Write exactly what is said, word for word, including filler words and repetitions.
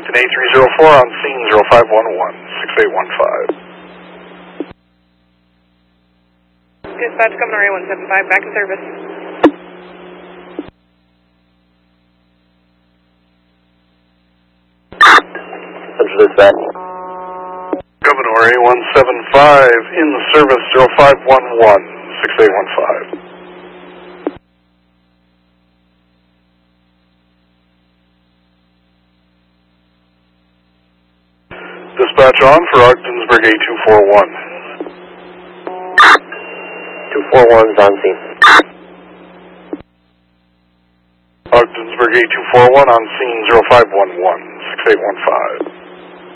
Yankton A three zero four on scene zero five one one, six eight one five. Dispatch, Governor A one seven five, back in service. Central Dispatch. Governor A one seven five, in service zero five one one, six eight one five. Dispatch on for Ogdensburg A two four one. two four one's on scene. Ogdensburg A two four one on scene zero five one one, six eight one five.